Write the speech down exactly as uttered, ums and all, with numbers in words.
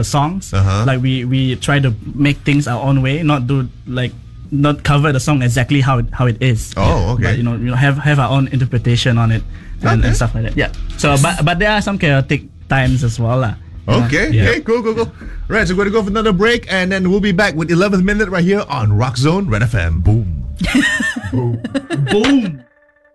the songs. Uh-huh. Like we we try to make things our own way, not do like not cover the song exactly how it, how it is. Oh, okay. But, you know, you know, have have our own interpretation on it and, Okay. and stuff like that. Yeah. So, but but there are some chaotic times as well, lah. You know? Okay, Yeah. hey, cool, cool, cool. Right, so we're going to go for another break, and then we'll be back with eleventh minute right here on Rock Zone Red F M. Boom. Boom.